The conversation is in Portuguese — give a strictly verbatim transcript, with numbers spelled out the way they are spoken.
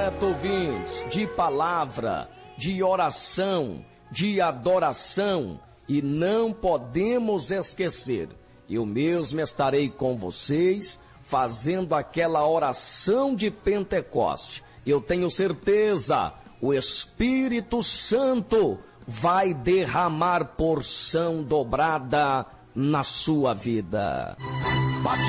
momento, ouvintes, de palavra, de oração, de adoração, e não podemos esquecer, eu mesmo estarei com vocês fazendo aquela oração de Pentecoste. Eu tenho certeza, o Espírito Santo vai derramar porção dobrada na sua vida. Bate